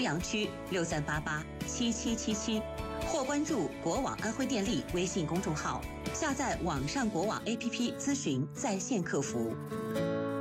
阳区63887777，或关注国网安徽电力微信公众号，下载网上国网 APP 咨询在线客服。